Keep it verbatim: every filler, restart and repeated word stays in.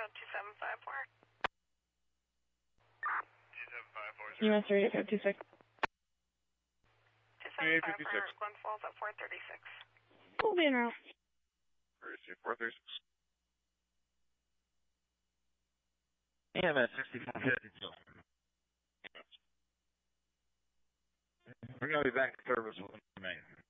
two seven five four. two seven five four. U S three eight five two six. two seven five four, Glen Falls at four thirty-six. We'll be in route. four thirty-six. E M S sixty-four fifty-two. We're going to be back to service with the main.